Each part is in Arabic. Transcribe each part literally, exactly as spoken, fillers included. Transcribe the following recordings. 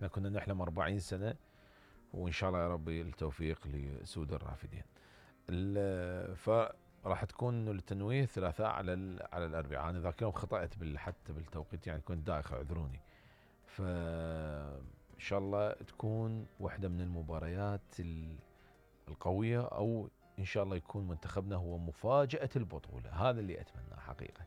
احنا كنا نحلم أربعين سنة، وان شاء الله يا ربي التوفيق لسود الرافدين. ال- فراح تكون التنويه الثلاثاء على ال- على الاربعاء. انا ذاك اليوم خطأت بال- حتى بالتوقيت، يعني كنت دايخ، اعذروني. فان شاء الله تكون واحدة من المباريات ال- القوية، او ان شاء الله يكون منتخبنا هو مفاجأة البطولة. هذا اللي اتمناه حقيقة.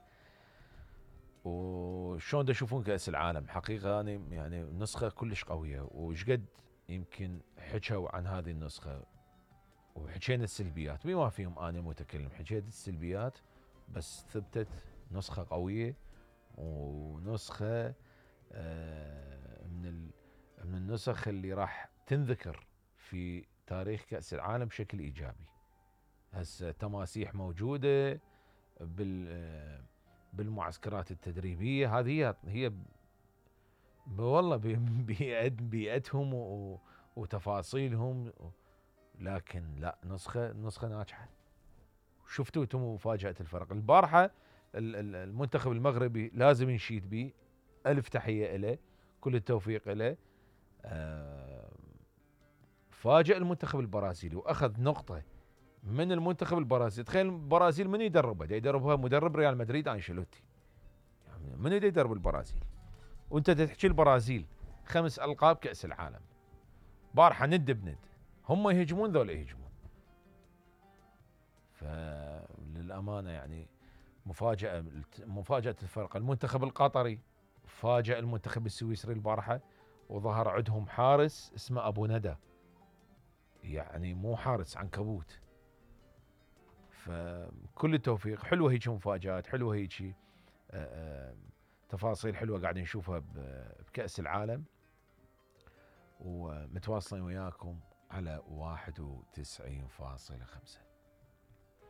وشلون تشوفون كأس العالم؟ حقيقة أنا يعني نسخة كلش قوية، وش قد يمكن حكوا عن هذه النسخة وحكينا السلبيات، بما فيهم أنا متكلم، حكيت السلبيات، بس ثبتت نسخة قوية، ونسخة آه، من ال- من النسخ اللي راح تنذكر في تاريخ كأس العالم بشكل إيجابي. هسه تماسيح موجودة بال آه، بالمعسكرات التدريبية، هذه هي هي ب- والله بي- بيئت بيئتهم و- وتفاصيلهم. لكن لا، نسخة نسخة ناجحة. شفتوا انتم مفاجأة الفرق البارحة؟ ال- ال- المنتخب المغربي لازم نشيد به، ألف تحية له، كل التوفيق له. آه، فاجأ المنتخب البرازيلي وأخذ نقطة من المنتخب البرازيلي. تخيل البرازيل من يدربها؟ دا يدربها مدرب ريال مدريد أنشيلوتي. يعني من دا يدرب البرازيل؟ وانت تحكي البرازيل خمس ألقاب كأس العالم، بارحة ند بند، هم يهجمون ذولا يهجمون. فللأمانة يعني مفاجأة مفاجأة الفرق. المنتخب القطري فاجأ المنتخب السويسري البارحة، وظهر عندهم حارس اسمه أبو ندى، يعني مو حارس عنكبوت. فكل التوفيق. حلوة هيك مفاجآت، حلوة هيك آه، آه، تفاصيل حلوة قاعدين نشوفها بكأس العالم. ومتواصلين وياكم على واحد وتسعين فاصلة خمسة.